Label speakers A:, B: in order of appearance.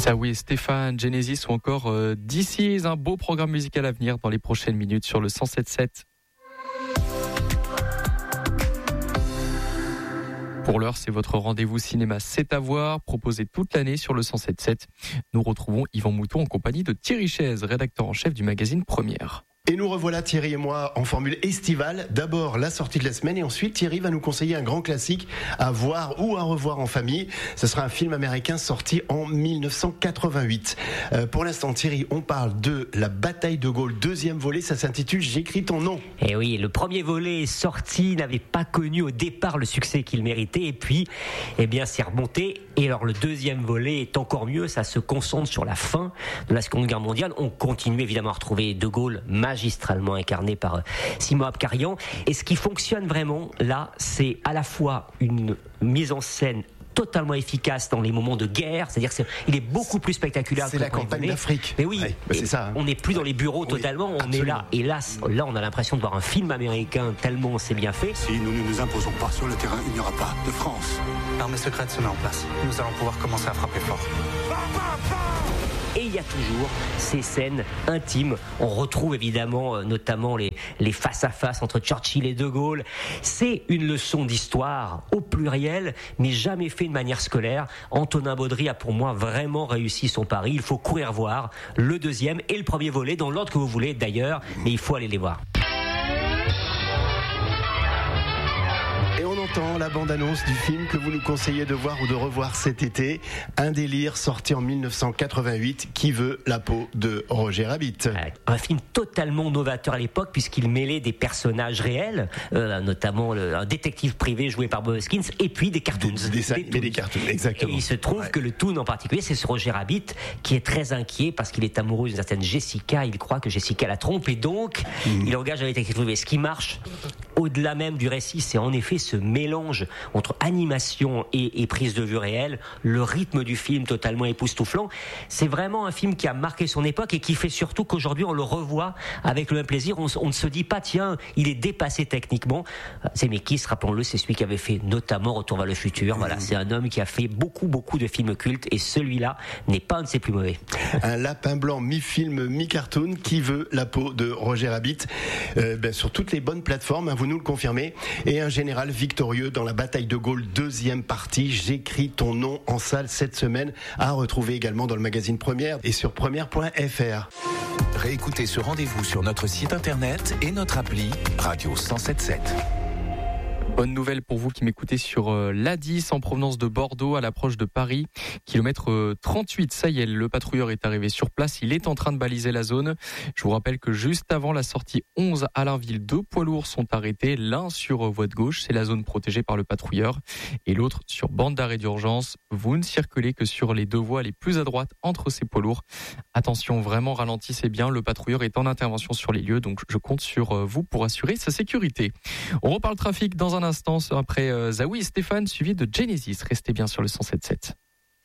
A: Zawi et Stéphane, Genesis ou encore This Is, un beau programme musical à venir dans les prochaines minutes sur le 107.7. Pour l'heure, c'est votre rendez-vous cinéma C'est à voir, proposé toute l'année sur le 107.7. Nous retrouvons Yvan Mouton en compagnie de Thierry Chaise, rédacteur en chef du magazine Première.
B: Et nous revoilà, Thierry et moi, en formule estivale. D'abord, la sortie de la semaine et ensuite, Thierry va nous conseiller un grand classique à voir ou à revoir en famille. Ce sera un film américain sorti en 1988. Pour l'instant, Thierry, on parle de La bataille de Gaulle, deuxième volet. Ça s'intitule J'écris ton nom.
C: Et oui, le premier volet est sorti, n'avait pas connu au départ le succès qu'il méritait. Et puis, c'est remonté. Et alors, le deuxième volet est encore mieux. Ça se concentre sur la fin de la Seconde Guerre mondiale. On continue évidemment à retrouver De Gaulle magistralement incarné par Simon Abkarian. Et ce qui fonctionne vraiment là, c'est à la fois une mise en scène totalement efficace dans les moments de guerre, c'est-à-dire il est beaucoup plus spectaculaire.
B: C'est la campagne d'Afrique.
C: Mais oui,
B: c'est ça.
C: On n'est plus dans les bureaux totalement, on est là. Et là, on a l'impression de voir un film américain tellement c'est bien fait.
D: Si nous ne nous imposons pas sur le terrain, il n'y aura pas de France.
E: L'armée secrète se met en place. Nous allons pouvoir commencer à frapper fort.
C: Et il y a toujours ces scènes intimes. On retrouve évidemment notamment les face-à-face entre Churchill et De Gaulle. C'est une leçon d'histoire au pluriel, mais jamais fait de manière scolaire. Antonin Baudry a pour moi vraiment réussi son pari. Il faut courir voir le deuxième et le premier volet, dans l'ordre que vous voulez d'ailleurs, mais il faut aller les voir.
B: Et on entend la bande-annonce du film que vous nous conseillez de voir ou de revoir cet été. Un délire sorti en 1988 qui veut la peau de Roger Rabbit.
C: Un film totalement novateur à l'époque puisqu'il mêlait des personnages réels, notamment un détective privé joué par Bob Hoskins et puis des cartoons.
B: Des cartoons, exactement.
C: Et il se trouve que le toon en particulier, c'est ce Roger Rabbit qui est très inquiet parce qu'il est amoureux d'une certaine Jessica. Il croit que Jessica la trompe et donc il engage un détective privé. Ce qui marche au-delà même du récit, c'est en effet ce mélange entre animation et prise de vue réelle, le rythme du film totalement époustouflant. C'est vraiment un film qui a marqué son époque et qui fait surtout qu'aujourd'hui on le revoit avec le même plaisir. On ne se dit pas tiens, il est dépassé techniquement. Zemeckis, rappelons-le, c'est celui qui avait fait notamment Retour vers le futur. Voilà, c'est un homme qui a fait beaucoup de films cultes et celui-là n'est pas un de ses plus mauvais.
B: Un lapin blanc mi-film, mi-cartoon qui veut la peau de Roger Rabbit sur toutes les bonnes plateformes, vous nous le confirmez. Et un général victorieux dans la bataille de Gaulle, deuxième partie. J'écris ton nom en salle cette semaine, à retrouver également dans le magazine Première et sur première.fr.
F: Réécoutez ce rendez-vous sur notre site internet et notre appli Radio 107.7.
A: Bonne nouvelle pour vous qui m'écoutez sur l'A10 en provenance de Bordeaux à l'approche de Paris. Kilomètre 38, ça y est, le patrouilleur est arrivé sur place. Il est en train de baliser la zone. Je vous rappelle que juste avant la sortie 11 à Allainville, 2 poids lourds sont arrêtés. L'un sur voie de gauche, c'est la zone protégée par le patrouilleur. Et l'autre sur bande d'arrêt d'urgence. Vous ne circulez que sur les 2 voies les plus à droite entre ces poids lourds. Attention, vraiment ralentissez bien. Le patrouilleur est en intervention sur les lieux. Donc je compte sur vous pour assurer sa sécurité. On reparle trafic dans un instant après Zawi et Stéphane suivi de Genesis. Restez bien sur le 107.7.